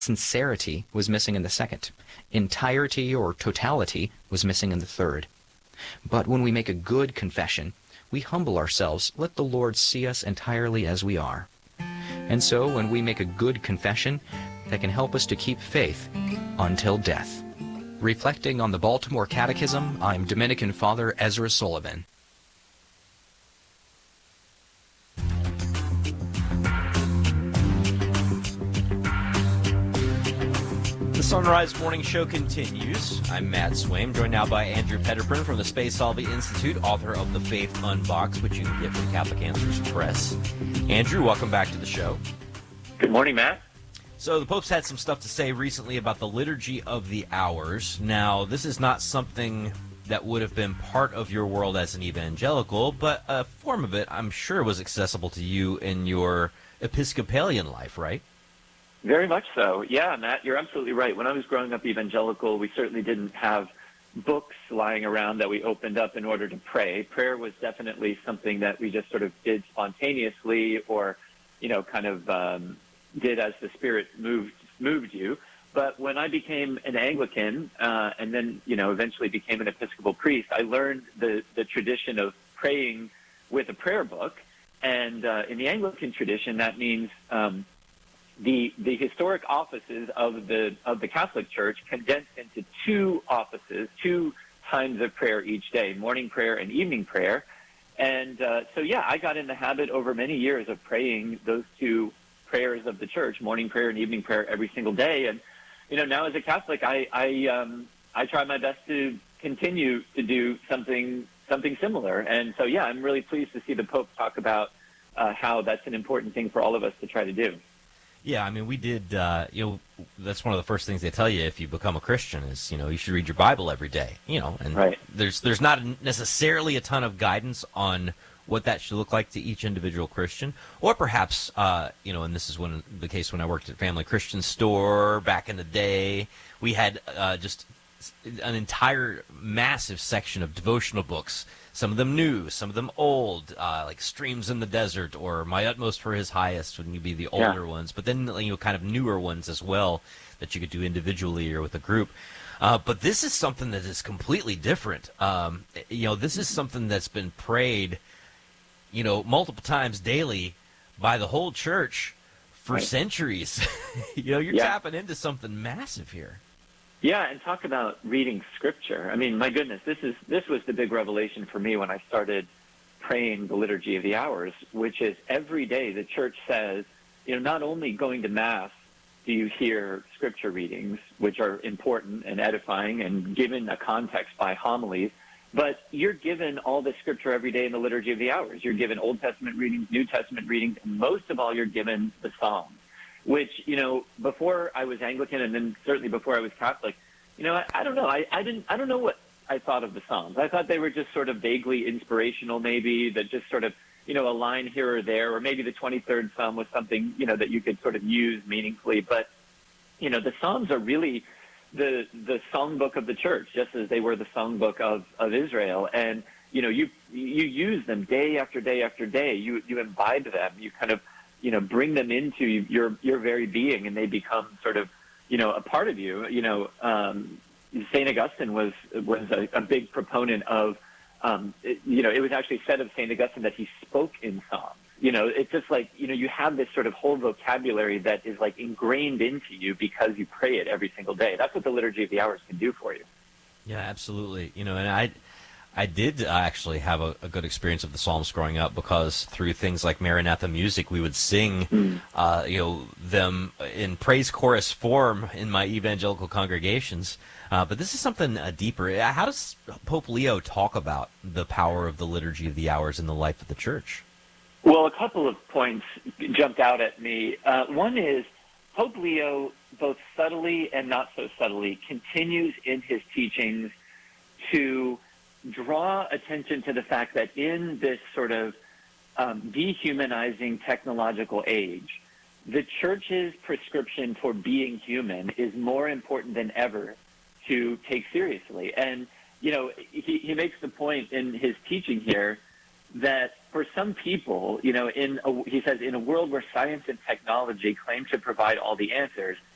Sincerity was missing in the second. Entirety or totality was missing in the third. But when we make a good confession, we humble ourselves, let the Lord see us entirely as we are. And so when we make a good confession, that can help us to keep faith until death. Reflecting on the Baltimore Catechism, I'm Dominican Father Ezra Sullivan. The Sunrise Morning Show continues. I'm Matt Swaim, joined now by Andrew Petterburn from the Space Solving Institute, author of The Faith Unboxed, which you can get from Catholic Answers Press. Andrew, welcome back to the show. Good morning, Matt. So the Pope's had some stuff to say recently about the Liturgy of the Hours. Now, this is not something that would have been part of your world as an evangelical, but a form of it, I'm sure, was accessible to you in your Episcopalian life, right? Very much so. Yeah, Matt, you're absolutely right. When I was growing up evangelical, we certainly didn't have books lying around that we opened up in order to pray. Prayer was definitely something that we just sort of did spontaneously or, kind of did as the Spirit moved you. But when I became an Anglican and then, eventually became an Episcopal priest, I learned the tradition of praying with a prayer book. And in the Anglican tradition, that means the historic offices of the Catholic Church condensed into two offices, two times of prayer each day, morning prayer and evening prayer. And I got in the habit over many years of praying those two prayers of the Church, morning prayer and evening prayer, every single day. And now as a Catholic, I try my best to continue to do something similar. And so I'm really pleased to see the Pope talk about how that's an important thing for all of us to try to do. Yeah, I mean, we did, that's one of the first things they tell you if you become a Christian is, you should read your Bible every day, and right. There's not necessarily a ton of guidance on what that should look like to each individual Christian, or perhaps, and this is the case when I worked at Family Christian Store back in the day, we had just an entire massive section of devotional books, some of them new, some of them old, like Streams in the Desert or My Utmost for His Highest would be the older ones, but then kind of newer ones as well that you could do individually or with a group. But this is something that is completely different. This is something that's been prayed, multiple times daily by the whole church for centuries. You're tapping into something massive here. Yeah, and talk about reading Scripture. I mean, my goodness, this was the big revelation for me when I started praying the Liturgy of the Hours, which is every day the Church says, not only going to Mass do you hear Scripture readings, which are important and edifying and given a context by homilies, but you're given all the Scripture every day in the Liturgy of the Hours. You're given Old Testament readings, New Testament readings, and most of all, you're given the Psalms. Which, before I was Anglican and then certainly before I was Catholic, I don't know. I don't know what I thought of the Psalms. I thought they were just sort of vaguely inspirational, maybe, that just sort of, a line here or there, or maybe the 23rd Psalm was something, that you could sort of use meaningfully. But, the Psalms are really the songbook of the Church, just as they were the songbook of Israel. And, you use them day after day after day. You imbibe them. You kind of, bring them into your very being, and they become sort of, a part of you. St. Augustine was a big proponent of, it was actually said of St. Augustine that he spoke in Psalms. It's just like, you have this sort of whole vocabulary that is like ingrained into you because you pray it every single day. That's what the Liturgy of the Hours can do for you. Yeah, absolutely. And I did actually have a good experience of the Psalms growing up because through things like Maranatha music, we would sing, them in praise chorus form in my evangelical congregations. But this is something deeper. How does Pope Leo talk about the power of the Liturgy of the Hours in the life of the Church? Well, a couple of points jumped out at me. One is Pope Leo, both subtly and not so subtly, continues in his teachings to draw attention to the fact that in this sort of dehumanizing technological age, the Church's prescription for being human is more important than ever to take seriously. And, he makes the point in his teaching here that for some people, he says, in a world where science and technology claim to provide all the answers,